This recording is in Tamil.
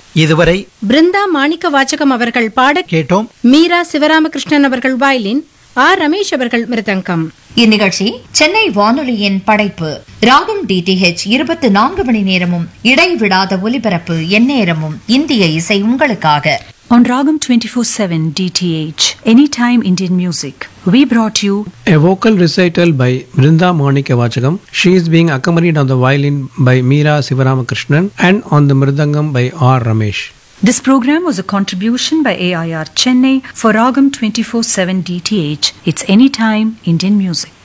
இதுவரை பிருந்தா மாணிக்க வாச்சகம் அவர்கள் பாட கேட்டோம். மீரா சிவராமகிருஷ்ணன் அவர்கள் வயலின், ஆர் ரமேஷ் அவர்கள் மிருதங்கம். இந்நிகழ்ச்சி சென்னை வானொலியின் படைப்பு. ராகம் டிடிஹெச் 24 மணி நேரமும் இடைவிடாத ஒலிபரப்பு, எந்நேரமும் இந்திய இசை உங்களுக்காக. On Ragam 24/7 DTH, Anytime Indian Music, we brought you a vocal recital by Brinda Monika Vachagam. She is being accompanied on the violin by Meera Sivaramakrishnan and on the mridangam by R. Ramesh. This program was a contribution by AIR Chennai for Ragam 24/7 DTH. It's Anytime Indian Music.